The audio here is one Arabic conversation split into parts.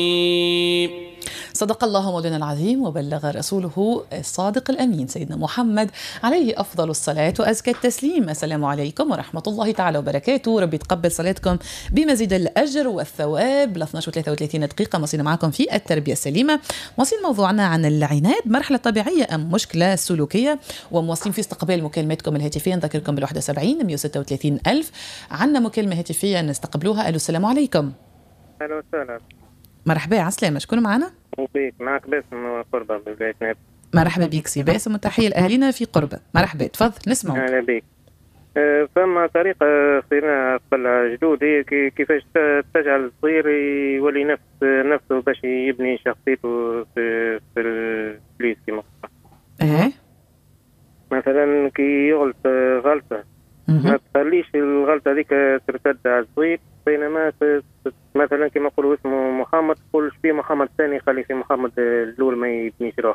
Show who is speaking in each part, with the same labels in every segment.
Speaker 1: صدق الله مولانا العظيم وبلغ رسوله الصادق الأمين سيدنا محمد عليه أفضل الصلاة وأزكى التسليم. السلام عليكم ورحمة الله تعالى وبركاته. ربي يتقبل صلاتكم بمزيد الأجر والثواب. 12:33 دقيقة مصينا معكم في التربية السليمة. مواصلين موضوعنا عن العناد، مرحلة طبيعية أم مشكلة سلوكية، ومواصلين في استقبال مكالماتكم الهاتفية. نذكركم بال71 136 ألف. عنا مكالمة هاتفية نستقبلوها. ألو السلام عليكم.
Speaker 2: أهلا وسهلا.
Speaker 1: مرحبا عسلامة، شكون معنا؟
Speaker 2: وبيك معك باسم قربة بولاية نابل.
Speaker 1: مرحبا بك سي باسم وتحية لأهالينا في قربة. مرحبا تفضل نسمعك.
Speaker 2: أهلا بك. فما طريقة خذيناها قبل جدود هي كيفاش تجعل الصغير يولي نفسه باش يبني شخصيته في البليس كما
Speaker 1: ايه
Speaker 2: مثلا كي يغلط غلطة ما تخليش الغلطة هذيك ترتد على الصغير، بينما مثلا كما يقولوا اسمه محمد تقولش فيه محمد الثاني، خلي في محمد الأول ما يبنيش روحه.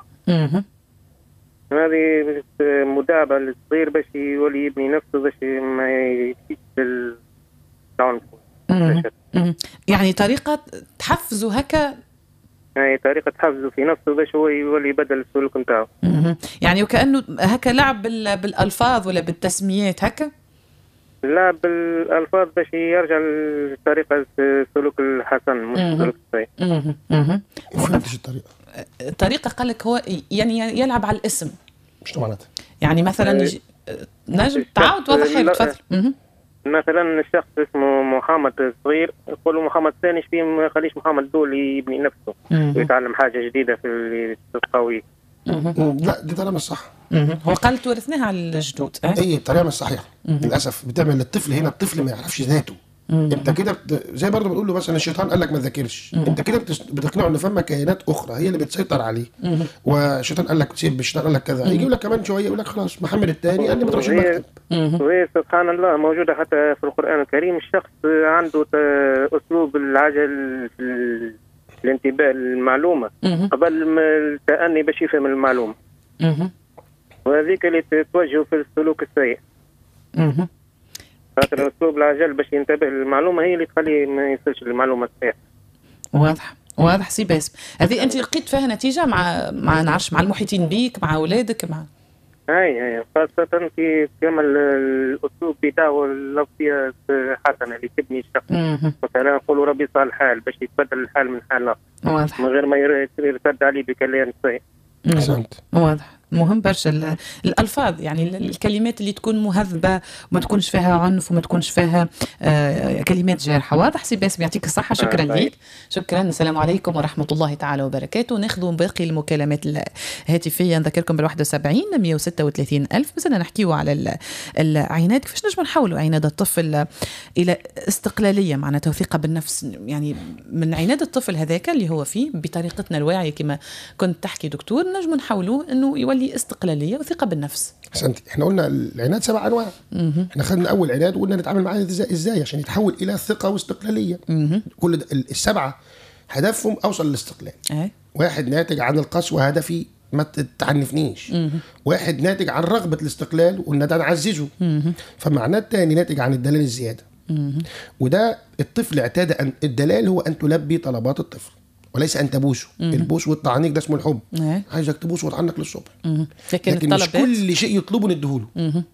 Speaker 2: هذه مداعبة للصغير باش يولي يبني نفسه باش ما يجيش العنف.
Speaker 1: يعني طريقة تحفزه هكا،
Speaker 2: يعني طريقة تحفزه في نفسه باش هو يولي يبدل السلوك نتاعو.
Speaker 1: يعني وكأنه هكا لعب بالألفاظ ولا بالتسميات هكا؟
Speaker 2: لا بالألفاظ باش يرجع لطريقة السلوك الحسن مش السلوك السيء.
Speaker 3: ما فهمتش الطريقة.
Speaker 1: الطريقة قال لك هو يعني يلعب على الاسم.
Speaker 3: مش معناتها
Speaker 1: يعني مثلا نجم تعاود واضح لي تفضل.
Speaker 2: مثلا الشخص اسمه محمد صغير يقولوا محمد ثاني فيه ما يخليش محمد دول يبني نفسه ويتعلم حاجة جديدة في القوي.
Speaker 3: لا دي طريقة مش صح.
Speaker 1: هو قال تورثناها على الجدود.
Speaker 3: اي الطريقة مش صحيحة للأسف. بتعمل للطفل هنا، الطفل ما يعرفش ذاته. انت كده زي برضه بتقول له مثلا الشيطان قال لك ما تذاكرش، انت كده بتقنعه ان فما كائنات اخرى هي اللي بتسيطر عليه. والشيطان قال لك سيب، الشيطان قال لك كذا، يجي لك كمان شويه يقول لك خلاص محمد الثاني قال لي ما تروحش المكتب.
Speaker 2: سبحان الله موجوده حتى في القران الكريم. الشخص عنده اسلوب العجل في الانتباه للمعلومه قبل ما التأني باش يفهم المعلومه، وهذيك اللي توجهه في السلوك السيء. خاطر اسلوب العجل باش ينتبه للمعلومه هي اللي تخليه ما يصلش للمعلومه الصحيحه.
Speaker 1: واضح سي باسم. هذه انت لقيت فيها نتيجه مع نعرفش مع المحيطين بيك، مع اولادك، مع
Speaker 2: اي خاصه في كما الاسلوب بتاعه اللفظيه حسنه اللي تبني الشخص. مثلا نقولوا ربي صالح الحال باش يتبدل الحال من حال اخر من غير ما يرتد عليه بكلام سيء.
Speaker 1: واضح. مهم برشا الألفاظ، يعني الكلمات اللي تكون مهذبة وما تكونش فيها عنف وما تكونش فيها كلمات جارحة. واضح سي باسم، يعطيك الصحة. شكرا ليك. شكرا. السلام عليكم ورحمة الله تعالى وبركاته. ناخذ باقي المكالمات الهاتفية. نذكركم بال71 136 ألف. مثلا نحكيوا على العناد، كيفاش نجم نحولوا عناد الطفل إلى استقلالية، معناتها ثقة بالنفس. يعني من عناد الطفل هذاك اللي هو فيه بطريقتنا الواعية كما كنت تحكي دكتور، نجم نحولوه أنه يولي استقلالية وثقة بالنفس.
Speaker 3: أحسنت. احنا قلنا العناد 7 أنواع. احنا خدنا أول عناد وقلنا نتعامل معاه ازاي عشان يتحول إلى ثقة واستقلالية. كل ال7 هدفهم أوصل للاستقلال. 1 ناتج عن القسوة، هدفي ما تعنفنيش. 1 ناتج عن رغبة الاستقلال وقلنا ده نعززه. فمعناه الثاني ناتج عن الدلال الزيادة. وده الطفل اعتاد أن الدلال هو أن تلبي طلبات الطفل وليس أن تبوسه. البوس والتعنيق ده اسمه الحب. عايزك تبوس وتعنق للصبح. لكن مش كل شيء يطلبه ندهوله.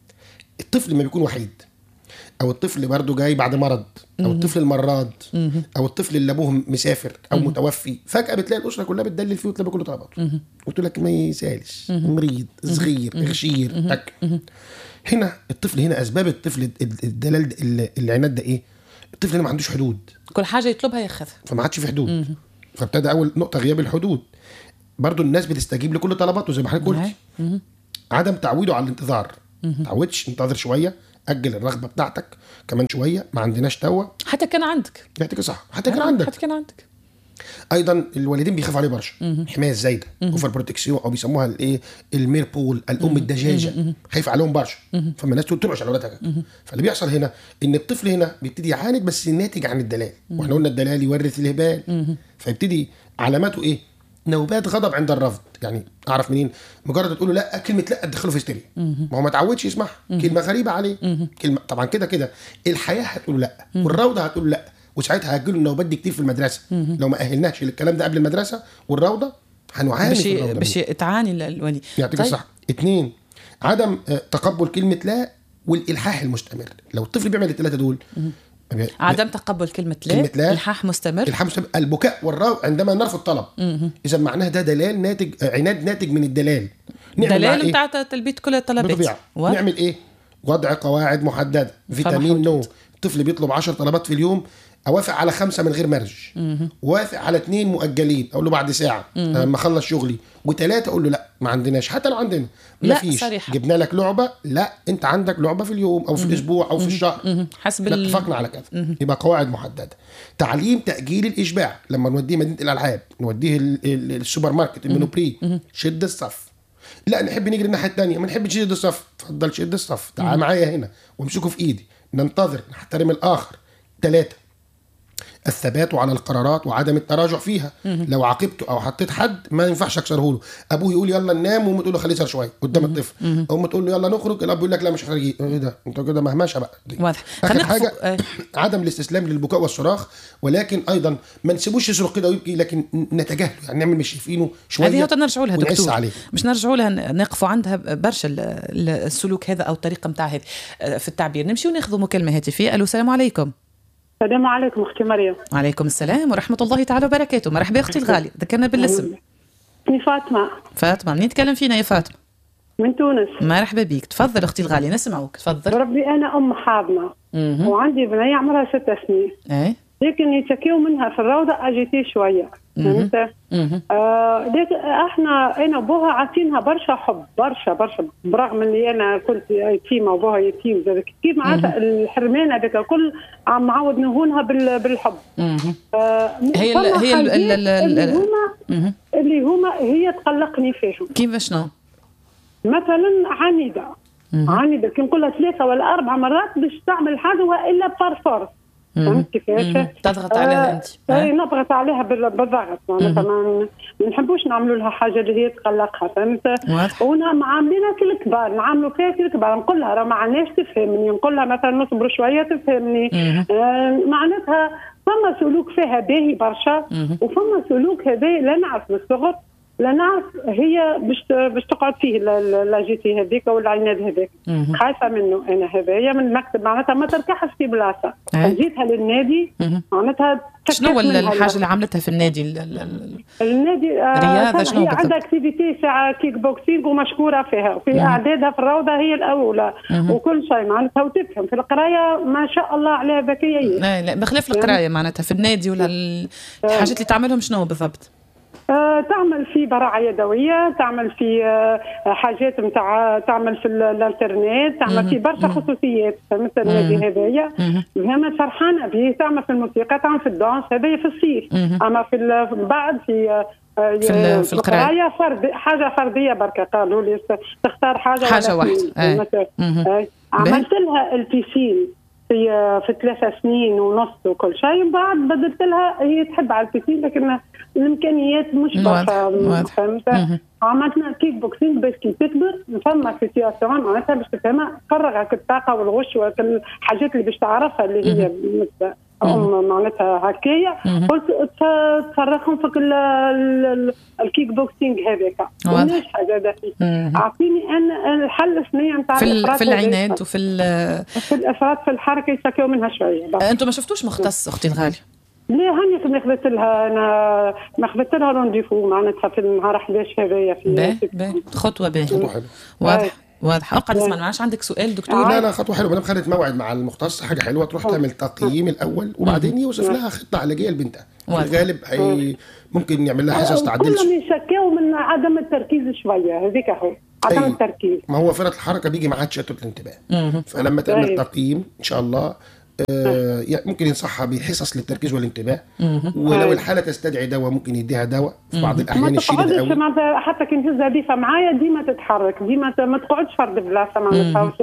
Speaker 3: الطفل ما بيكون وحيد، أو الطفل برضو جاي بعد مرض، أو الطفل المراد، أو الطفل اللي أبوه مسافر أو متوفي، فجأة بتلاقي الأسرة كلها بتدلل فيه وتطلب كل طلباته وتقول لك ما يسالش، مريض، صغير، غشير. هنا الطفل، هنا أسباب الطفل الدلال العناد ده إيه؟ الطفل هنا ما عندوش حدود،
Speaker 1: كل حاجة يطلبها ياخذها،
Speaker 3: فما عادش في حدود. فابتدى أول نقطة غياب الحدود. برضو الناس بتستجيب لكل طلباته زي ما حضرتك قلتي. عدم تعويده على الانتظار. تعودش، انتظر شوية، أجل الرغبة بتاعتك كمان شوية، ما عندناش توا.
Speaker 1: حتى كان عندك،
Speaker 3: يعطيك صح، حتى كان عندك. ايضا الوالدين بيخافوا عليه برشا، حمايه الزايده، اوفر بروتكسيون، او بيسموها الايه، المير بول، الام الدجاجه، خايف عليهم برشا. فما الناس ترعش على اولادها. فاللي بيحصل هنا ان الطفل هنا بيبتدي يعاند، بس ناتج عن الدلال. واحنا قلنا الدلال يورث الهبال. فيبتدي علاماته ايه؟ نوبات غضب عند الرفض. يعني اعرف منين؟ مجرد تقول له لا، كلمه لا تدخله في هستيريا، ما هو ما تعودش يسمعها، كلمه غريبه عليه، كلمه طبعا كده الحياه هتقول لا، والروضه هتقول لا، وساعتها هتجيله النوبات دي كتير في المدرسه. لو ما اهلناش للكلام ده قبل المدرسه والروضه هنعاني في الروضه
Speaker 1: باش تعاني الولي.
Speaker 3: يعطيك الصحه. 2 عدم تقبل كلمه لا والالحاح المستمر. لو الطفل بيعمل الثلاثه دول
Speaker 1: عدم تقبل كلمة لا، الحاح مستمر،
Speaker 3: البكاء والروع عندما نرفض طلب. إذا معناه ده دلال ناتج، عناد ناتج من الدلال.
Speaker 1: دلال بتاع تلبية كل الطلبات.
Speaker 3: نعمل إيه؟ وضع قواعد محددة. فيتامين نو. الطفل بيطلب 10 طلبات في اليوم، أوافق على 5 من غير مرج، وافق على 2 مؤجلين أقول له بعد ساعة لما أخلص شغلي، و3 أقول له لا ما عندناش. حتى لو عندنا ما فيش، جبنا لك لعبة، لا أنت عندك لعبة في اليوم أو في الأسبوع أو في الشهر،
Speaker 1: حسب
Speaker 3: اتفقنا على كذا. يبقى قواعد محددة. تعليم تأجيل الإشباع. لما نوديه مدينة الألعاب، نوديه السوبر ماركت المونوبري، شد الصف. لا نحب نجري الناحية الثانية، ما نحب نشد الصف، تفضل شد الصف، تعال معايا هنا وامسكه في إيدي، ننتظر، نحترم الآخر. 3 الثبات على القرارات وعدم التراجع فيها. لو عاقبته او حطيت حد ما ينفعش اكسره له. ابوه يقول يلا ننام وام تقول له خليه يسهر شويه قدام الطفل، ام تقول له يلا نخرج، الاب يقول لك لا مش خارجين. ايه ده انت كده مهمشه بقى.
Speaker 1: واضح.
Speaker 3: اخر حاجه عدم الاستسلام للبكاء والصراخ، ولكن ايضا ما نسيبوش يصرخ كده ويبكي، لكن نتجاهله، يعني نعمل مش شايفينه شويه.
Speaker 1: هذه نرجعوا لها دكتور،
Speaker 3: مش
Speaker 1: نرجعوا لها، نقفوا عندها برشا السلوك هذا او الطريقه نتاع هذه في التعبير. نمشي وناخذ مكالمه هاتفيه. الو السلام عليكم.
Speaker 4: السلام عليكم اختي مريم.
Speaker 1: وعليكم السلام ورحمه الله تعالى وبركاته. مرحبا اختي الغاليه، ذكرنا بالاسم.
Speaker 4: اسمي فاطمه.
Speaker 1: فاطمه، منين تكلم فينا يا فاطمه؟
Speaker 4: من تونس.
Speaker 1: مرحبا بك، تفضل اختي الغاليه نسمعوك، تفضل.
Speaker 4: ربي انا ام حاضنه وعندي بنيه عمرها 6 سنين، لكن يتكيوا منها في الروضه اجيتي شويه، فهمت؟ لكن احنا انا وبوها عاطينها برشا حب، برشا برغم اني انا كنت يتيمه وبوها يتيم، كيف معناتها الحرمان هذاك الكل عم معودناهونها بالحب.
Speaker 1: هي
Speaker 4: اللي هما هي تقلقني فيهم.
Speaker 1: كيف شنو؟
Speaker 4: مثلا عنيده كي نقول لها 3 ولا 4 مرات باش تعمل حاجه والا بارفورس، فهمت كيفاش؟
Speaker 1: تضغط عليها انت.
Speaker 4: نضغط عليها بالضغط، معناتها ما نحبوش نعملوا لها حاجه اللي هي تقلقها، فهمت؟ ونا عاملينها كالكبار، نعملوا فيها كالكبار، نقول لها راه ما عندناش تفهمني، نقول لها مثلا نصبروا شويه تفهمني. معناتها فما سلوك فيها باهي برشا، وفما سلوك هذا لا نعرف من الصغر، لا نعرف هي باش تقعد فيه لا جيتي هذيك ولا العناد هذاك، خايفه منه انا هذايا من المكتب، معناتها ما تركحش في بلاصه. جيتها للنادي معناتها
Speaker 1: شنو الحاجه اللي عملتها في النادي؟
Speaker 4: النادي
Speaker 1: رياضه شنو؟
Speaker 4: هي عندها اكتيفيتي ساعه كيك بوكسينغ ومشكوره فيها، وفي اعدادها في الروضه هي الاولى وكل شيء، معناتها وتفهم في القرايه ما شاء الله عليها ذكيه.
Speaker 1: لا بخلاف القرايه معناتها في النادي ولا الحاجات اللي تعملهم شنو بالضبط؟
Speaker 4: تعمل في براعة يدوية، تعمل في حاجات متاع، تعمل في الانترنت، تعمل في برشا خصوصيات، فهمت؟ النادي هذايا فهمت فرحانة به، تعمل في الموسيقى، تعمل في الدانس، هذايا في الصيف. أما في بعد في القراية حاجة فردية بركة، قالوا لي تختار حاجة واحدة. عملت لها البيسين في 3 سنين ونص وكل شيء، بعد بدلت لها، هي تحب على البيسين لكن الامكانيات مش برشا، فهمت؟ عملنا كيك بوكسينغ باش كي تكبر فما سيتياسيون معناتها باش تفهمها، تفرغ الطاقه والغش والحاجات اللي باش تعرفها اللي هي معناتها هكايا، قلت تفرغهم في الكيك بوكسينغ هذاك. مش حاجه دافي، اعطيني انا الحل الثاني نتاع
Speaker 1: في العناد وفي
Speaker 4: الافراد في الحركه يسكيو منها شويه.
Speaker 1: انتم ما شفتوش مختص اختي الغاليه؟
Speaker 4: لا هاني كنت خذت لها، انا ما خذت لها رونديفو معناتها في النهار 11 هذايا في
Speaker 1: خطوه باهيه. واضح. اقعد اسمع، ما عادش عندك سؤال دكتور؟
Speaker 3: لا خطوه حلوه، انا خدت موعد مع المختص، حاجه حلوه، تروح تعمل تقييم الاول وبعدين يوصف لها خطه علاجيه لبنتها. في الغالب ممكن يعمل لها حصص تعديل.
Speaker 4: كلهم يشكوا من عدم التركيز شويه، هذيك هو عدم التركيز.
Speaker 3: ما هو فرط الحركه بيجي معاه تشتت الانتباه. فلما تعمل تقييم ان شاء الله ممكن ينصحها بحصص للتركيز والانتباه، ولو الحاله تستدعي دواء ممكن يديها دواء في بعض الاحيان. الشيء
Speaker 4: الاول حتى كي نهزها بيفا معايا ديما تتحرك، ديما ما تقعدش فرد بلاصه معناتها،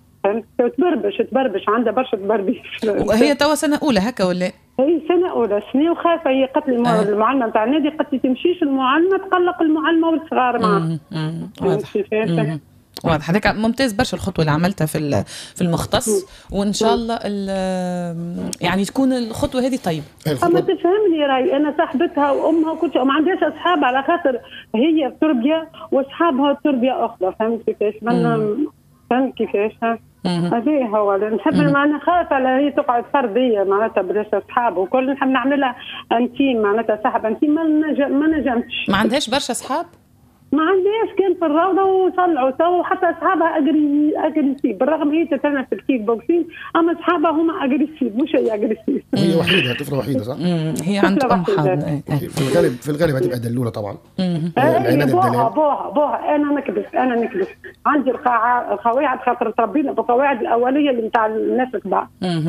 Speaker 4: تبربش عندها برشا تبربش.
Speaker 1: وهي توا سنه اولى هكا ولا؟
Speaker 4: هي سنه اولى سنه وخايفه، هي قالت لي المعلمه نتاع النادي قالت لي تمشيش المعلمه، تقلق المعلمه والصغار معها.
Speaker 1: واضح. هذاك ممتاز برشا الخطوه اللي عملتها في المختص، وان شاء الله يعني تكون الخطوه هذه طيبه.
Speaker 4: اما تفهمني راي، انا صاحبتها وامها وكل شيء، وما عندهاش اصحاب على خاطر هي تربيه واصحابها تربيه اخرى. فهمت كيفاش؟ فهمت كيفاش؟ هذه هو نحب معناها خايفه على هي تقعد فرديه معناتها بلاش اصحاب وكل، نحب نعملها انتيم معناتها صاحب انتيم. ما نجمتش.
Speaker 1: ما عندهاش برشا اصحاب؟
Speaker 4: ما عندهاش، كان في الروضه وطلعوا تو حتى اصحابها اجريسيف، بالرغم هي تتنى في الكيك بوكسين، اما اصحابها هما اجريسيف مش هي اجريسيف.
Speaker 3: هي وحيده، طفله وحيده صح؟
Speaker 1: هي عند امها.
Speaker 3: في الغالب هتبقى دلوله طبعا.
Speaker 4: بوها انا نكبس عندي القواعد خاطر تربينا بالقواعد الاوليه اللي نتاع الناس الكبار.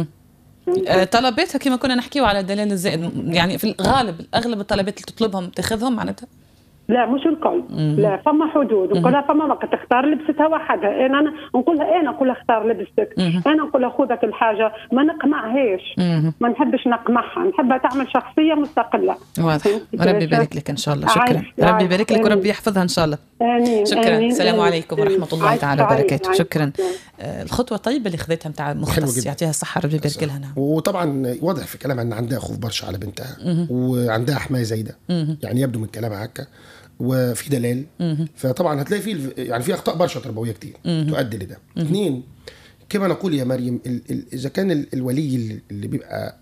Speaker 1: طلباتها كما كنا نحكيو على الدلال الزائد، يعني في الغالب اغلب الطلبات اللي تطلبهم تاخذهم معناتها؟
Speaker 4: لا مش الكل. لا فما حدود، نقولها فما وقت تختار لبستها وحدها. انا نقولها اختار لبستك، انا نقولها خذك الحاجه، ما نقمعهاش، ما نحبش نقمعها، نحبها تعمل شخصيه مستقله.
Speaker 1: واضح. ربي يبارك لك ان شاء الله. شكرا. ربي يبارك لك وربي يحفظها ان شاء الله.
Speaker 4: آمين.
Speaker 1: شكرا.
Speaker 4: آمين.
Speaker 1: السلام عليكم ورحمه الله تعالى وبركاته. شكرا.
Speaker 4: عايش.
Speaker 1: الخطوه طيبه اللي خذيتها نتاع مختص، يعطيها الصحه ربي يبارك لها. نعم.
Speaker 3: وطبعا واضح في كلامها ان عندها خوف برشا على بنتها وعندها حمايه زايده، يعني يبدو من كلامها هكا وفي دلال. فطبعا هتلاقي فيه يعني في اخطاء برشا تربويه كتير تؤدي لده. اثنين، كما نقول يا مريم، اذا كان الولي اللي بيبقى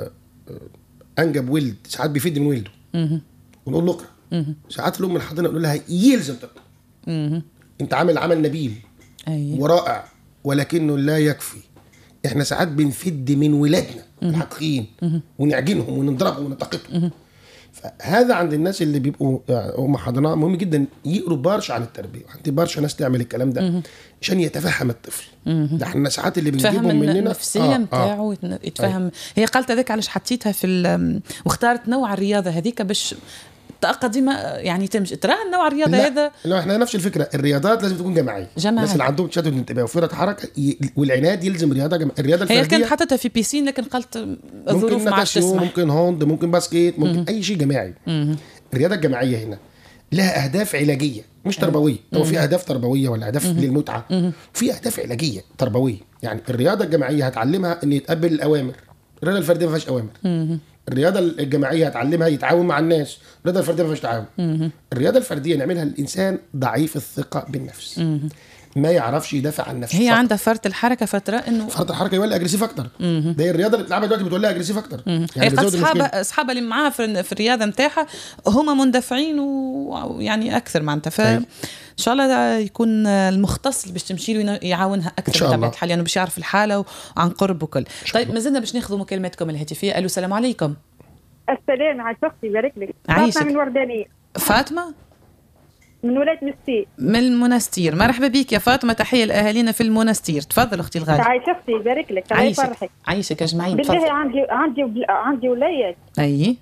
Speaker 3: انجب ولد ساعات بيفيد من ولده ونقول له اقرا، ساعات الام الحاضنه نقول لها يلزم تقرا، انت عمل نبيل ورائع ولكنه لا يكفي. احنا ساعات بنفد من ولادنا الحقيقيين ونعجنهم ونضربهم وننتقدهم. فهذا عند الناس اللي بيبقوا هم حضانات مهم جدا يقروا برشا عن التربيه. عندي برشا ناس تعمل الكلام ده عشان يتفهم الطفل. ده احنا ساعات اللي بنجيبهم مننا
Speaker 1: النفسيه نتاعو يتفهم. هي قالت هذاك علاش حطيتها في واختارت نوع الرياضه هذيك باش قديمه يعني تمشي ترى نوع الرياضه هذا.
Speaker 3: لا احنا نفس الفكره، الرياضات لازم تكون جماعيه. الناس اللي عندهم تشتت انتباه وفرط حركه والعناد يلزم رياضه الرياضه الفرديه.
Speaker 1: هي كانت حطتها في بيسين لكن قالت الظروف ما عادش تسمح.
Speaker 3: ممكن هوند، ممكن باسكيت، ممكن اي شيء جماعي. الرياضه الجماعيه هنا لها اهداف علاجيه مش تربويه. هو في اهداف تربويه ولا اهداف للمتعه، في اهداف علاجيه تربويه. يعني الرياضه الجماعيه هتعلمها ان يتقبل الاوامر. الرياضه الفرديه ما فيهاش اوامر. الرياضه الجماعيه هتعلمها يتعاون مع الناس. الرياضه الفرديه ما فيهاش تعاون. الرياضه الفرديه نعملها للانسان ضعيف الثقه بالنفس، ما يعرفش يدافع عن نفسه.
Speaker 1: هي عندها فرط الحركه فتره انه
Speaker 3: فرط الحركه يولي اجريسيف اكتر. ده الرياضه اللي بتلعبها دلوقتي بتولي اجريسيف اكتر.
Speaker 1: يعني اصحابها اللي معاها في الرياضه نتاعها هما مندفعين ويعني اكثر معناتها. ف ان شاء الله يكون المختص اللي باش تمشي له يعاونها اكثر بطبيعه الحال، لانه باش يعرف الحاله وعن قرب وكل. طيب مازلنا باش ناخذ مكالماتكم الهاتفيه. الو السلام عليكم.
Speaker 5: السلام على اختي بارك لك.
Speaker 1: فاطمه
Speaker 5: من وردانيه.
Speaker 1: فاطمه
Speaker 5: من ولايه منستير.
Speaker 1: من المنستير. مرحبا بك يا فاطمه، تحيه لاهالينا في المنستير. تفضل اختي الغاليه.
Speaker 5: عايش اختي بارك لك.
Speaker 1: عايشك اجمعين.
Speaker 5: بالله عندي ولايات.
Speaker 1: اي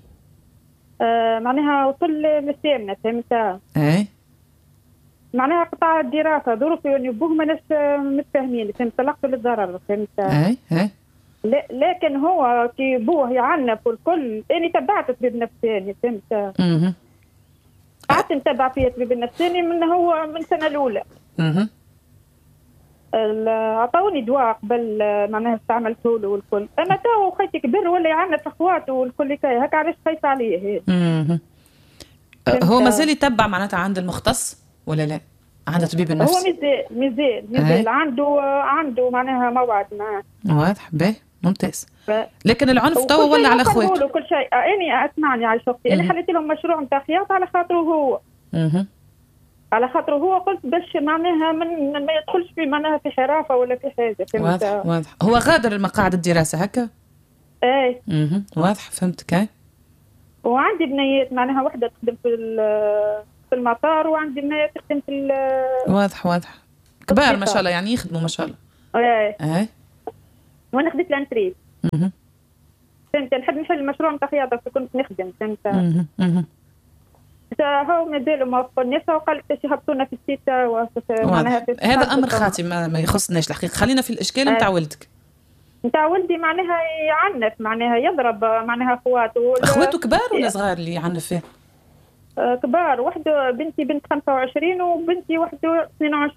Speaker 5: معناها وصل للثامنه فهمتها.
Speaker 1: اي
Speaker 5: معناها قطع الدراسه ظروف يعني بوهم ناس متفاهمين فهمت، طلقوا للضرر فهمت.
Speaker 1: اي
Speaker 5: لكن هو كي بوه يعنف والكل اني تبعت الطبيب النفساني فهمت. قعدت نتبع فيه الطبيب النفساني من هو من السنه الاولى. عطوني دواء قبل معناها استعملته له والكل. انا تو خيتي كبر ولا يعنف اخواته والكل كاي هكا علاش خايفه عليه.
Speaker 1: هو مازال يتبع معناتها عند المختص ولا لا؟ عند الطبيب النفسي؟
Speaker 5: هو مازال عنده معناها موعد معاه.
Speaker 1: واضح به ممتاز. لكن العنف توا ولا على اخواته؟
Speaker 5: كل شيء اني اسمعني على شخصي. انا حليت لهم مشروع نتاع خياطه على خاطره هو. على خاطره هو قلت باش معناها ما يدخلش في معناها في حرافه ولا في حاجه فهمت.
Speaker 1: واضح. هو غادر المقاعد الدراسه هكا؟
Speaker 5: اي
Speaker 1: واضح فهمتك. اي
Speaker 5: وعندي بنيات معناها وحده تخدم في المطار وعندي بنيات تخدم في
Speaker 1: واضح كبار ما شاء الله يعني يخدموا ما شاء الله.
Speaker 5: اي وانا خديت لانتريد فهمت. نحب نحل المشروع نتاع خياطه كنت نخدم فهمت. هو مازالوا ما وفقونيش وقال لك يهبطونا في السيتا
Speaker 1: هذا امر خاطئ ما يخصناش الحقيقه. خلينا في الاشكال نتاع ولدك.
Speaker 5: نتاع ولدي معناها يعنف معناها يضرب معناها اخواته
Speaker 1: كبار ولا صغار اللي يعنف فيه؟
Speaker 5: كبار. واحده بنتي بنت 25 وبنتي واحده 22.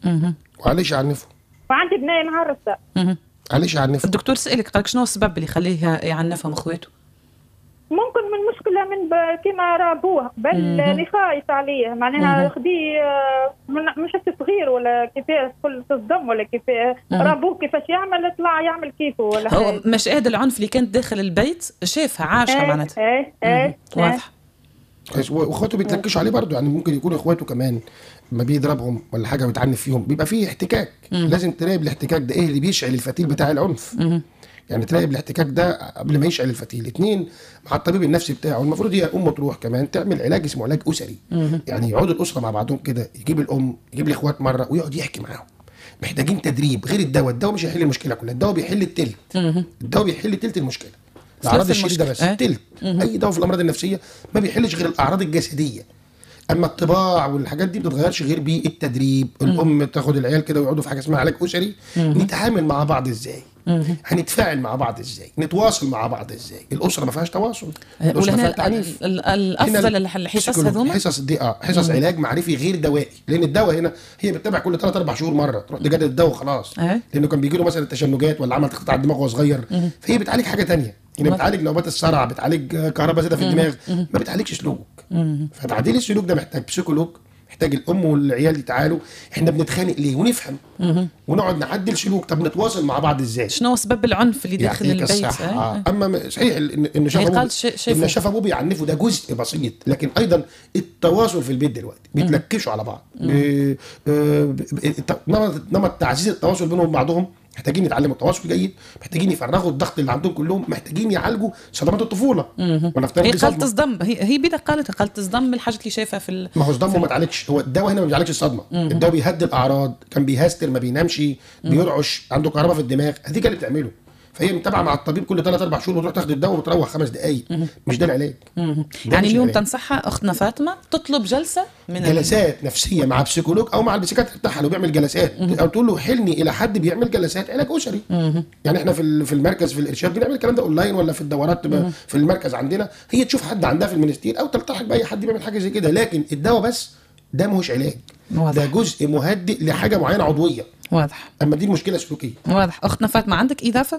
Speaker 3: وعلاش يعنفوا؟
Speaker 5: وعندي بنايه معرسه.
Speaker 3: علاش يعنفوا؟
Speaker 1: الدكتور سألك قالك شنو السبب اللي يخليه يعنفهم اخواته؟
Speaker 5: ممكن من مشكله من كيما رابوه قبل اللي خايف عليه معناها خديه مش صغير ولا كيفاش كل تصدم ولا كيفاش رابوه كيفاش يعمل طلع يعمل كيفه ولا
Speaker 1: هو مشاهد العنف اللي كانت داخل البيت شافها عاشها معناتها. واضح.
Speaker 3: واخواته بيتلكشوا عليه برضه، يعني ممكن يكونوا اخواته كمان ما بيضربهم ولا حاجه بيتعنف فيهم، بيبقى فيه احتكاك. لازم تراقب الاحتكاك ده ايه اللي بيشعل الفتيل بتاع العنف. يعني تراقب الاحتكاك ده قبل ما يشعل الفتيل. 2 مع الطبيب النفسي بتاعه. المفروض هي الام تروح كمان تعمل علاج اسمه علاج اسري. يعني يقعدوا الاسره مع بعضهم كده، يجيب الام يجيب الاخوات مره ويقعد يحكي معاهم. محتاجين تدريب غير الدواء مش هيحل المشكله كلها، الدواء بيحل التلت. الدواء بيحل تلت المشكله. الاعراض الشديده بس تلت. اي دواء في الامراض النفسيه ما بيحلش غير الاعراض الجسديه. اما الطباع والحاجات دي ما بتتغيرش غير بالتدريب. الام تاخد العيال كده ويقعدوا في حاجه اسمها علاج اسري. نتعامل مع بعض ازاي، هنتفاعل مع بعض ازاي، نتواصل مع بعض ازاي. الاسره ما فيهاش تواصل، الاسره فيها تعنيف.
Speaker 1: الافضل الحصص هذوما
Speaker 3: حصص دي حصص علاج معرفي غير دوائي، لان الدواء هنا هي بتتابع كل 3-4 شهور مره تروح تجدد الدواء وخلاص. لانه كان بيجي له مثلا تشنجات ولا عمل تقطع الدماغ وهو صغير، فهي بتعالج حاجه ثانيه. يعني بتعالج نوبات الصرع، بتعالج كهرباء زياده في الدماغ، ما بتعالجش سلوك. فتعديل السلوك ده محتاج بسيكولوج، محتاج الام والعيال يتعالوا احنا بنتخانق ليه ونفهم ونقعد نعدل سلوك. طب نتواصل مع بعض ازاي؟
Speaker 1: شنو سبب العنف اللي داخل البيت؟
Speaker 3: اما صحيح ان شاف ابوه بيعنفه ده جزء بسيط، لكن ايضا التواصل في البيت دلوقتي بيتلكشوا على بعض. نمط تعزيز التواصل بينهم وبعضهم. محتاجين يتعلموا التواصل جيد، محتاجين يفرغوا الضغط اللي عندهم كلهم، محتاجين يعالجوا صدمات الطفوله.
Speaker 1: هي قالت صدم، هي بدها قالت صدم الحاجات اللي شايفها في
Speaker 3: ما هو صدم ما تعالجش. هو الدواء هنا ما بيعالجش الصدمه. الدواء بيهدي الاعراض. كان بيهستر، ما بينامش، بيرعش، عنده كهرباء في الدماغ. هذه اللي بتعمله. فهي متابعه مع الطبيب كل 3-4 شهور وتروح تاخد الدواء وتروح 5 دقائق. مش ده العلاج.
Speaker 1: يعني اليوم تنصحها اختنا فاطمه تطلب جلسه من
Speaker 3: جلسات نفسيه مع بسيكولوج او مع البسيكاتر بتاعها لو بيعمل جلسات، او تقول له حلني الى حد بيعمل جلسات علاج اسري. يعني احنا في المركز في الارشاد بنعمل الكلام ده اونلاين ولا في الدورات في المركز عندنا. هي تشوف حد عندها في المنستير او تلتحق باي حد بيعمل حاجه زي كده. لكن الدواء بس ده ماهوش علاج. ده جزء مهدئ لحاجه معينه عضويه.
Speaker 1: واضح.
Speaker 3: اما دي المشكله السلوكيه.
Speaker 1: واضح. اختنا فاطمه عندك اضافه؟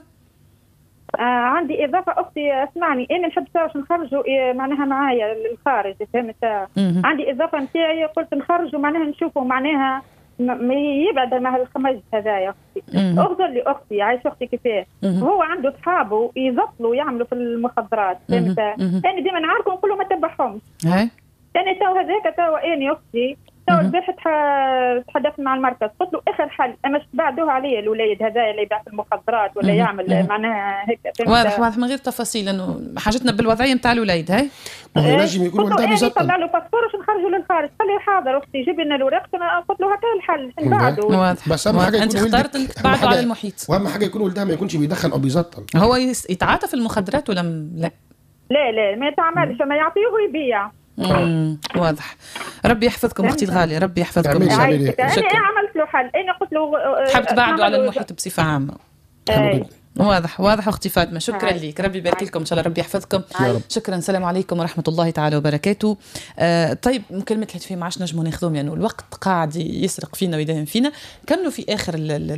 Speaker 5: عندي اضافه اختي. اسمعني، انا نحب باش نخرجوا معناها معايا للخارج، فهمت؟ عندي اضافه نتاعي قلت نخرجوا معناها نشوفوا معناها يبعد مع الخمج هذايا. اغدر لي اختي عايشه اختي كيفاه. هو عنده اصحابه يزطلوا يعملوا في المخدرات، فهمت؟ انا ديما نعرفهم نقول له ما تبعهمش. انا تو هذاك تو اني اختي تو البارح تحدثت مع المركز قلت له اخر حل اما بعدوها عليا الاولاد هذا اللي يبيع في المخدرات ولا يعمل معناها هيك.
Speaker 1: واضح من غير تفاصيل لانه حاجتنا بالوضعيه نتاع الاولاد. هاي
Speaker 3: لازم يكون ولدها بيزطل.
Speaker 5: طلع له باسبور باش نخرجوا للخارج. قال لي حاضر اختي جيب لنا الوراق. انا قلت له هكا الحل بعده.
Speaker 3: بس اهم حاجه
Speaker 1: انت اخترت انك تبعده على المحيط.
Speaker 3: واهم حاجه يكون ولدها ما يكونش بيدخن او بيزطل.
Speaker 1: هو يتعاطى في المخدرات ولا لا؟
Speaker 5: لا ما يتعاملش، ما يعطيه ويبيع.
Speaker 1: واضح. ربي يحفظكم اختي الغاليه، ربي يحفظكم.
Speaker 5: انا عملت له حل. انا قلت له
Speaker 1: تحب تبعدوا على المحيط بصفه عامه. واضح اختي فاطمه. شكرا لك، ربي يبارك لكم ان شاء الله، ربي يحفظكم. شكرا. السلام عليكم ورحمه الله تعالى وبركاته. طيب مكالمه الهاتفيه ما عادش نجموا ناخذهم لانه يعني الوقت قاعد يسرق فينا ويداهم فينا. كملوا في اخر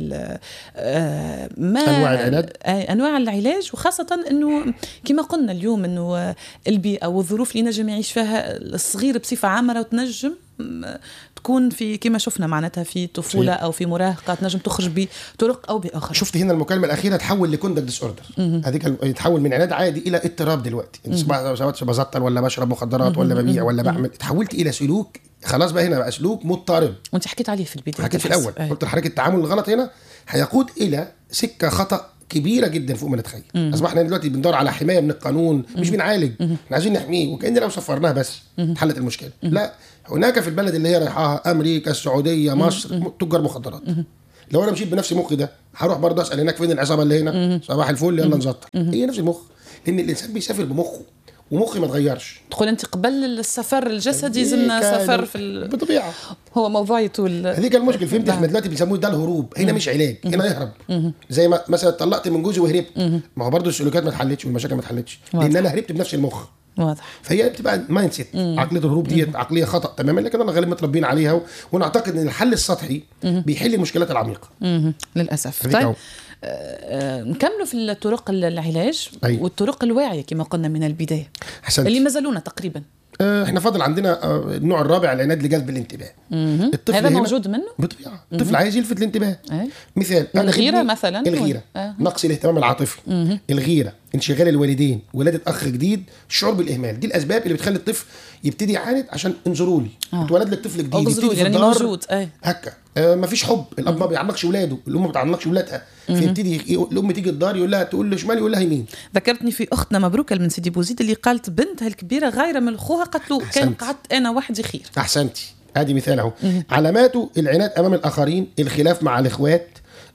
Speaker 1: انواع العلاج، وخاصه انه كما قلنا اليوم انه البيئه والظروف اللي نجم يعيش فيها الصغير بصفه عامه وتنجم تكون في كما شفنا معناتها في طفوله او في مراهقه تنجم تخرج بطرق او باخرى.
Speaker 3: شفت هنا المكالمه الاخيره تحول لكوندكت ديس اوردر. هذيك يتحول من عناد عادي الى اضطراب. دلوقتي سواء بزطل ولا بشرب مخدرات ولا ببيع ولا بعمل، تحولت الى سلوك. خلاص بقى هنا بقى سلوك مضطرب.
Speaker 1: وانت حكيت عليه في البدايه،
Speaker 3: حكيت في الاول قلت لحضرتك التعامل الغلط هنا هيقود الى سكه خطا كبيره جدا فوق ما نتخيل. اصبحنا دلوقتي بندور على حمايه من القانون، مش بنعالج. احنا عايزين نحميه، وكأن لو صفرناه بس اتحلت المشكله. لا، هناك في البلد اللي هي رايحاها امريكا، السعوديه، مصر، تجار مخدرات. لو انا مشيت بنفس مخي ده هروح برضه اسال هناك فين العصابه اللي هنا. صباح الفل يلا نزطر. هي نفس المخ، لان الانسان بيسافر بمخه ومخي ما تغيرش.
Speaker 1: تقول انت قبل السفر الجسدي زلنا سفر في
Speaker 3: بطبيعه
Speaker 1: هو موضوع يطول.
Speaker 3: هذيك المشكل، فهمت؟ احنا دلوقتي بنسموه ده الهروب. هنا مش علاج، هنا يهرب. زي ما مثلا طلقت من جوزي وهربت، ما هو برضه السلوكيات ما اتحلتش والمشاكل ما اتحلتش، لان انا هربت بنفس المخ.
Speaker 1: واضح.
Speaker 3: فهي بتبقى مايند سيت، عقليه الهروب دي عقليه خطا تماما، لكن انا غالبا متربيين عليها، ونعتقد ان الحل السطحي بيحل المشكلات العميقه
Speaker 1: للاسف. طيب نكملوا في الطرق العلاج والطرق الواعيه كما قلنا من البدايه اللي ما زالونا تقريبا.
Speaker 3: احنا فاضل عندنا النوع الرابع، العناد لجذب الانتباه.
Speaker 1: الطفل هذا موجود منه
Speaker 3: بطبيعه. الطفل عايز يلفت الانتباه. مثال
Speaker 1: الغيره مثلا،
Speaker 3: الغيره نقص الاهتمام العاطفي، الغيره، انشغال الوالدين، ولاده اخ جديد، الشعور بالاهمال. دي الاسباب اللي بتخلي الطفل يبتدي يعاند عشان انظروا لي. اتولد لك طفل جديد يبتدي في الدار موجود هكا مفيش حب، الاب ما بيعلقش اولاده، الام ما بتعلقش اولادها، فيبتدي الام تيجي الدار يقول لها، تقول له شمال يقول لها يمين.
Speaker 1: ذكرتني في اختنا مبروكه من سيدي بوزيد اللي قالت بنتها الكبيره غايره من اخوها، قالت له كان قعدت انا وحدي خير.
Speaker 3: احسنتي، ادي مثال اهو. علاماته العناد امام الاخرين، الخلاف مع الاخوات،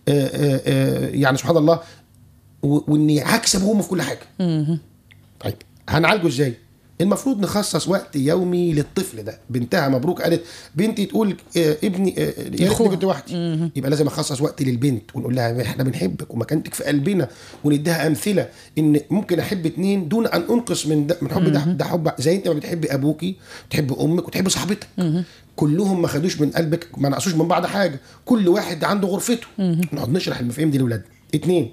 Speaker 3: يعني سبحان الله، واني هكسب هم في كل حاجه. طيب هنعالجه ازاي؟ المفروض نخصص وقت يومي للطفل ده. بنتها مبروك قالت بنتي تقول ابني يا ريتني كنت وحدي، يبقى لازم اخصص وقت للبنت ونقول لها احنا بنحبك ومكانتك في قلبنا، ونديها امثله ان ممكن احب 2 دون ان انقص من حب ده حب زي انت ما بتحبي ابوكي، تحب امك، وتحب صاحبتك. كلهم ما خدوش من قلبك، ما نقصوش من بعض حاجه، كل واحد عنده غرفته. نقعد نشرح المفاهيم دي لاولادنا. 2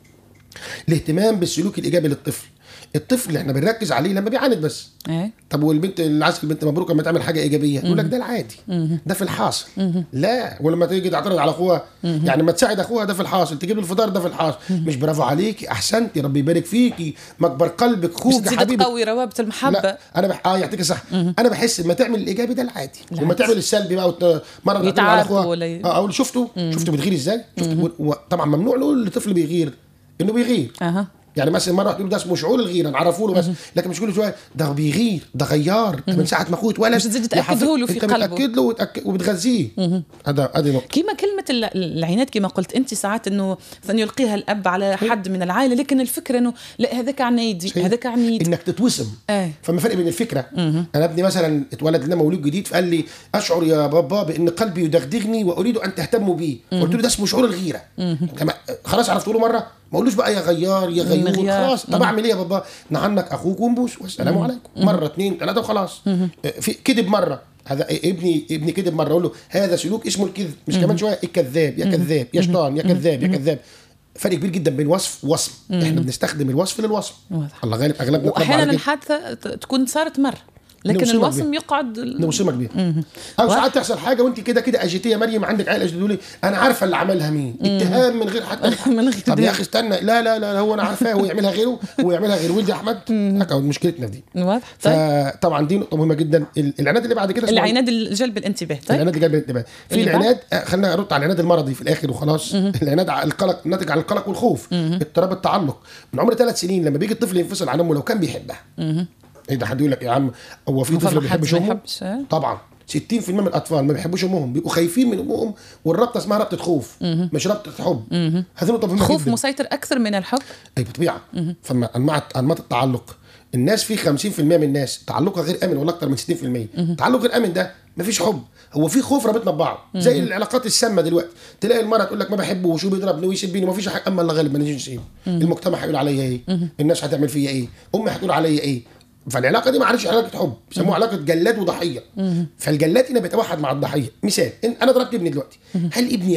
Speaker 3: الاهتمام بالسلوك الايجابي للطفل. الطفل اللي احنا بنركز عليه لما بيعاند بس. طب والبنت اللي عايزه البنت مبروك لما تعمل حاجه ايجابيه، يقول لك ده العادي، ده في الحاصل. لا، ولما تيجي تعترض على اخوها، يعني ما تساعد اخوها، ده في الحاصل، تجيب له الفطار، ده في الحاصل. مش برافو عليكي، احسنتي، ربي يبارك فيكي، مكبر قلبك، اخوك حبيبك،
Speaker 1: تقوي روابط المحبه.
Speaker 3: لا انا يعطيك صح. انا بحس لما تعمل الايجابي ده العادي، وما تعمل السلبي بقى مره تعترض على اخوها اقول شفتوا بتغير ازاي. طبعا ممنوع نقول للطفل بيغير انه بيغير. يعني مثلا مره واحده ده اسمه شعور الغيره، نعرفوا له بس، لكن مش كل شويه ده بيغير، ده غيار من ساعه ما اخوه اتولد،
Speaker 1: مش تزيد تاكده له في قلبه،
Speaker 3: تاكد له وبتغذيه. هذا نقطه.
Speaker 1: كيما كلمه العناد كما قلت انت ساعات انه يلقيها الاب على حد من العائله، لكن الفكره انه لا هذاك عنيدي، هذاك عنيد،
Speaker 3: انك تتوسم. فما فرق بين الفكره. انا ابني مثلا اتولد لنا مولود جديد، فقال لي اشعر يا بابا بان قلبي يدغدغني واريد ان تهتموا بي. قلت له ده اسمه شعور الغيره. خلاص عرفت له مره، ما اقولوش بقى يا غيار يا غيور، خلاص. طب اعمل ايه يا بابا؟ نعنك اخوك ونبوس والسلام عليكم. مره 2 3 وخلاص. في كذب مره، هذا ابني كذب مره، اقول له هذا سلوك اسمه الكذب، مش كمان شويه الكذاب، يا كذاب يا شيطان، يا كذاب يا كذاب. فرق كبير جدا بين وصف ووصم. احنا بنستخدم الوصف للوصف. الله غالب اغلبنا
Speaker 1: واحيانا الحادثه تكون صارت مره، لكن الوصم يقعد
Speaker 3: نوصمك بيه. او ساعات تحصل حاجه وانت كده اجيتيه يا مريم، عندك عائله تقول لي انا عارفه اللي عملها مين، اتهام من غير حتى طب يا اخي استنى، لا هو انا عارفاه، هو يعملها غيره ويعملها غير ولدي احمد. هكا مشكلتنا في دي.
Speaker 1: واضح.
Speaker 3: فطبعا دي نقطه مهمه جدا. العناد اللي بعد كده
Speaker 1: العناد الجلب الانتباه.
Speaker 3: العناد الجلب الانتباه. في العناد، خلينا نرد على العناد المرضي في الاخر وخلاص. العناد على القلق، ناتج عن القلق والخوف، اضطراب التعلق. من عمر 3 سنين لما بيجي الطفل ينفصل عن امه لو كان بيحبها. ايه ده؟ حد يقول لك يا عم هو في طفل ما بيحبش امه؟ طبعا 60% من الاطفال ما بيحبوش امهم، بيبقوا خايفين من امهم، والرابطه اسمها رابطه خوف، مش رابطه حب. هذه نقطه مهمه جدا.
Speaker 1: خوف مسيطر اكثر من الحب.
Speaker 3: اي بطبيعه. فما انماط التعلق، الناس في 50% من الناس تعلقها غير امن، ولا اكثر من 60%. تعلق غير امن ده مفيش حب، هو في خوف رابطنا ببعض. زي العلاقات السامه دلوقتي، تلاقي المراه تقول لك ما بحبه وشو بيضربني ويسبني ومفيش حاجه، اما الله غالب ما نجيش نسيبه. المجتمع هيقول عليا ايه؟ الناس هتعمل فيا ايه؟ امي هتقول عليا ايه؟ فالعلاقه دي ما عادش علاقه حب، بيسموها علاقه جلاد وضحيه. فالجلاد هنا بيتوحد مع الضحيه. مثال، انا ضربت ابني دلوقتي، هل ابني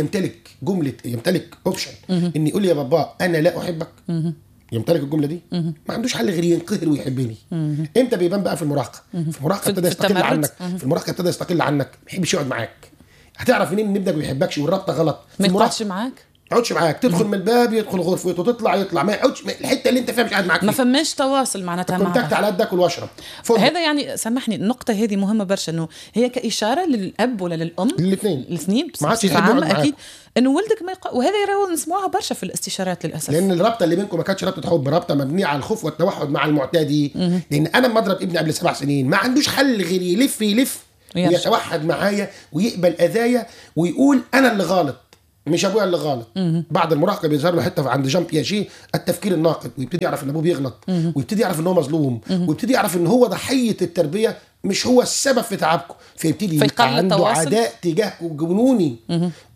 Speaker 3: يمتلك اوبشن ان يقول لي يا بابا انا لا احبك؟ يمتلك الجمله دي؟ ما عندوش حل غير ينقهر ويحبني. امتى بيبان بقى؟ في المراهقه. في المراهقه ابتدى يستقل عنك. في المراهقه ابتدى يستقل عنك، ما يحبش يقعد معاك. هتعرف منين ان ابنك ما بيحبكش والرابطه غلط؟
Speaker 1: ما يقعدش معاك،
Speaker 3: يقعدش معاك، تدخل من الباب يدخل غرفته، تطلع يطلع، ما يقعدش الحته اللي انت فيها مش قاعد معاك،
Speaker 1: ما فماش تواصل معناتها معاه،
Speaker 3: كونتاكت على قدك واشرب.
Speaker 1: هذا يعني سامحني، النقطه هذه مهمه برشا، انه هي كاشاره للاب ولا للام، الاثنين
Speaker 3: ما عادش يحبوا
Speaker 1: اكيد انه ولدك ما وهذا يراو نسمعوها برشا في الاستشارات للاسف،
Speaker 3: لان الرابطه اللي بينكم ما كانتش رابطه حب، رابطه مبنيه على الخوف والتوحد مع المعتدي. لان انا لما اضرب ابني قبل 7 سنين ما عندوش حل غير يلف ويتوحد معايا ويقبل اذايا ويقول انا اللي غلط مش ابويا اللي غلط. بعد المراهقه بيظهر له حته عند جان بياجي التفكير الناقد، ويبتدي يعرف ان ابوه بيغلط، ويبتدي يعرف ان هو مظلوم، ويبتدي يعرف ان هو ضحيه التربيه مش هو السبب في تعبكم، فيبتدي يبقى عنده عداء تجاهكم جنوني.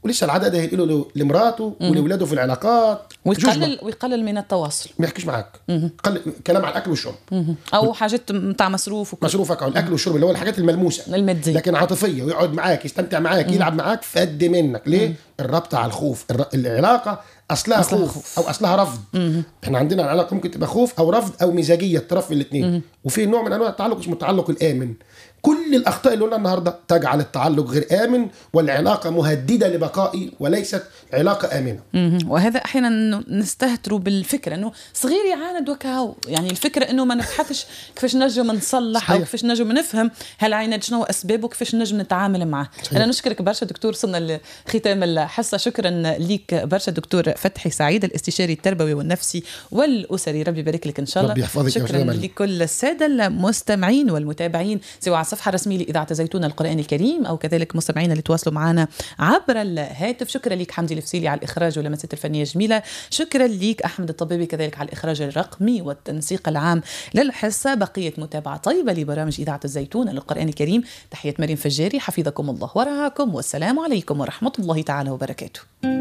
Speaker 3: ولسه العدد هينقله له لمراته ولاولاده في العلاقات،
Speaker 1: ويقلل من التواصل،
Speaker 3: ما يحكيش معاك، كلام على الاكل والشرب
Speaker 1: او حاجات نتاع
Speaker 3: مصروفك او الاكل والشرب اللي هو الحاجات الملموسه
Speaker 1: الماديه،
Speaker 3: لكن عاطفيه، ويقعد معاك يستمتع معاك يلعب معاك فد منك. ليه؟ الربط على الخوف. العلاقه اصلها خوف او اصلها رفض. احنا عندنا العلاقه ممكن تبقى خوف او رفض او مزاجيه، طرف من الاثنين. وفي نوع من انواع التعلق اسمه التعلق الامن. كل الاخطاء اللي قلنا النهارده تجعل التعلق غير امن، والعلاقه مهدده لبقائي وليست علاقه امنه.
Speaker 1: وهذا احيانا نستهتروا بالفكره انه صغير يعاند وكاو، يعني الفكره انه ما نبحثش كيفاش نجم نصلح او كيفاش نجم نفهم هالعينات شنو اسبابه وكيفاش نجم نتعامل معه. انا نشكرك برشا دكتور، صرنا لختام الحصه. شكرا ليك برشا دكتور فتحي سعيد، الاستشاري التربوي والنفسي والاسري. ربي يبارك لك ان شاء الله. شكرا لكل الساده المستمعين والمتابعين سواء على الصفحه الرسميه لاذاعه زيتون القرآن الكريم او كذلك مستمعين اللي تواصلوا معنا عبر الهاتف. شكرا لك حمدي الفسيلي على الاخراج ولمسات الفنيه الجميله. شكرا لك احمد الطبيبي كذلك على الاخراج الرقمي والتنسيق العام للحصه. بقيه متابعه طيبه لبرامج اذاعه الزيتون للقرآن الكريم. تحيه مريم فجاري، حفظكم الله ورعاكم، والسلام عليكم ورحمه الله تعالى وبركاته.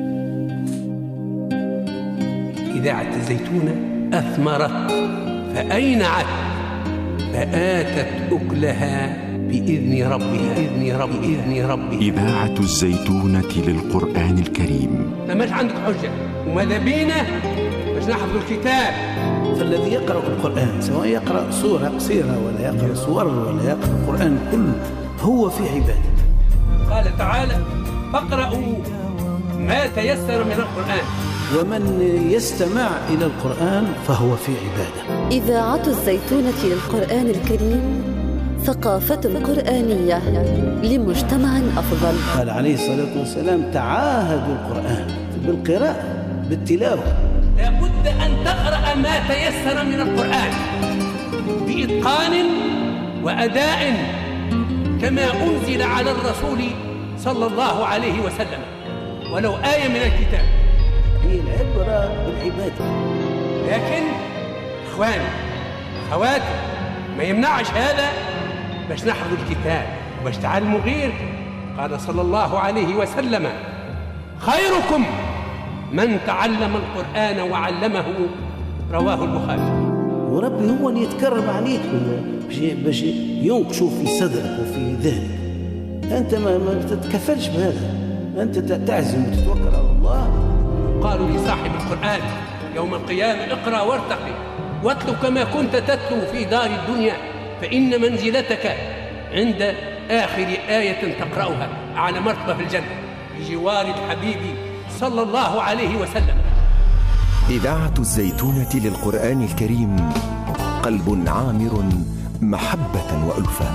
Speaker 6: إذاعة الزيتون أثمرت فأينعت فآتت أكلها بإذن ربها.
Speaker 7: إذاعة الزيتونة للقرآن الكريم.
Speaker 6: فماش عندك حجة وماذا بينا باش نحفظ الكتاب.
Speaker 8: فالذي يقرأ القرآن سواء يقرأ سورة قصيرة ولا يقرأ سور ولا يقرأ القرآن كله هو في عبادة.
Speaker 6: قال تعالى: فاقرأوا ما تيسر من القرآن.
Speaker 8: ومن يستمع إلى القرآن فهو في عبادة.
Speaker 9: إذاعة الزيتونة للقرآن الكريم، ثقافة قرآنية لمجتمع أفضل.
Speaker 8: قال عليه الصلاة والسلام: تعاهدوا القرآن بالقراءة بالتلاوة.
Speaker 6: لابد أن تقرأ ما تيسر من القرآن بإتقان وأداء كما أنزل على الرسول صلى الله عليه وسلم، ولو آية من الكتاب.
Speaker 8: هي العبرة بالعبادة.
Speaker 6: لكن إخواني أخواتي ما يمنعش هذا باش نحفظ الكتاب وباش تعلموا غير. قال صلى الله عليه وسلم: خيركم من تعلم القرآن وعلمه. رواه البخاري.
Speaker 8: وربي هو اللي يتكرم عليك باش ينقشوا في صدرك وفي ذهنك. أنت ما تتكفلش بهذا، أنت تعزم وتتوكل على الله.
Speaker 6: قالوا لصاحب القرآن يوم القيامة: اقرأ وارتقي واتلو كما كنت تتلو في دار الدنيا، فإن منزلتك عند آخر آية تقرأها على مرتبة في الجنة بجوار الحبيب صلى الله عليه وسلم.
Speaker 7: إذاعة الزيتونة للقرآن الكريم، قلب عامر محبة وألفة.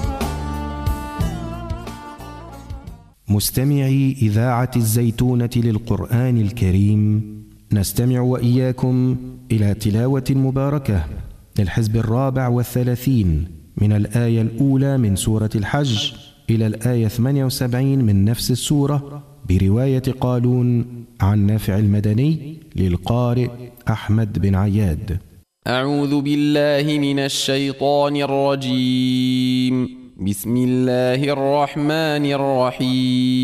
Speaker 10: مستمعي إذاعة الزيتونة للقرآن الكريم، نستمع وإياكم إلى تلاوة مباركة للحزب 34 من الآية الأولى من سورة الحج إلى الآية 78 من نفس السورة، برواية قالون عن نافع المدني للقارئ أحمد بن عياد.
Speaker 11: أعوذ بالله من الشيطان الرجيم. بسم الله الرحمن الرحيم.